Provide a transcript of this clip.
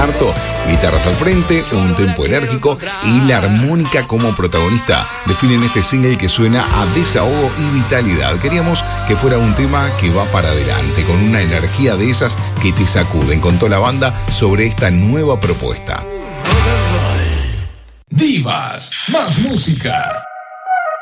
harto, guitarras al frente, un tempo enérgico y la armónica como protagonista definen este single que suena a desahogo y vitalidad. Queríamos que fuera un tema que va para adelante, con una energía de esas que te sacuden, contó la banda sobre esta nueva propuesta. Divas, más música.